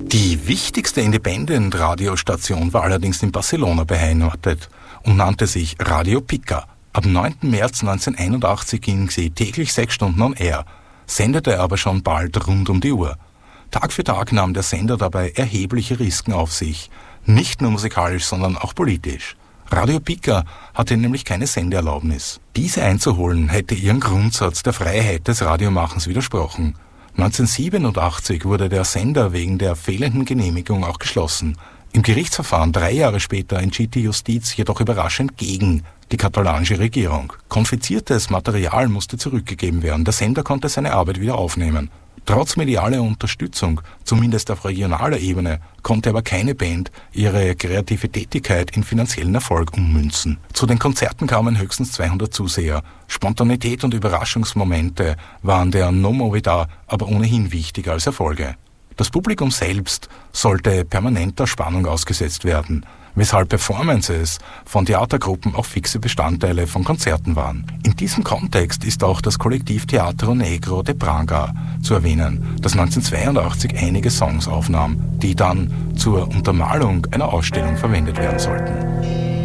Die wichtigste Independent-Radiostation war allerdings in Barcelona beheimatet und nannte sich Radio Pica. Ab 9. März 1981 ging sie täglich 6 Stunden on air, sendete aber schon bald rund um die Uhr. Tag für Tag nahm der Sender dabei erhebliche Risiken auf sich, nicht nur musikalisch, sondern auch politisch. Radio Pica hatte nämlich keine Sendeerlaubnis. Diese einzuholen hätte ihren Grundsatz der Freiheit des Radiomachens widersprochen. 1987 wurde der Sender wegen der fehlenden Genehmigung auch geschlossen. Im Gerichtsverfahren 3 Jahre später entschied die Justiz jedoch überraschend gegen die katalanische Regierung. Konfisziertes Material musste zurückgegeben werden. Der Sender konnte seine Arbeit wieder aufnehmen. Trotz medialer Unterstützung, zumindest auf regionaler Ebene, konnte aber keine Band ihre kreative Tätigkeit in finanziellen Erfolg ummünzen. Zu den Konzerten kamen höchstens 200 Zuseher. Spontanität und Überraschungsmomente waren der No Movida aber ohnehin wichtiger als Erfolge. Das Publikum selbst sollte permanenter Spannung ausgesetzt werden, weshalb Performances von Theatergruppen auch fixe Bestandteile von Konzerten waren. In diesem Kontext ist auch das Kollektiv Teatro Negro de Braga zu erwähnen, das 1982 einige Songs aufnahm, die dann zur Untermalung einer Ausstellung verwendet werden sollten.